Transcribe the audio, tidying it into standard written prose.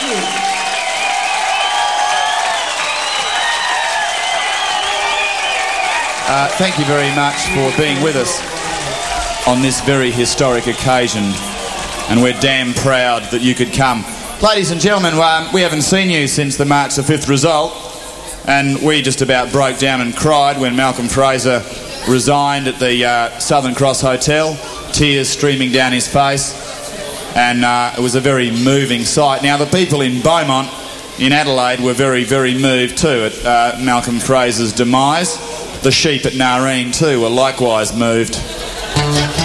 you. Thank you very much for being with us on this very historic occasion, and we're damn proud that you could come. Ladies and gentlemen, we haven't seen you since the March the 5th result, and we just about broke down and cried when Malcolm Fraser resigned at the Southern Cross Hotel, tears streaming down his face, and it was a very moving sight. Now, the people in Beaumont, in Adelaide, were very, very moved too at Malcolm Fraser's demise. The sheep at Nareen too were likewise moved.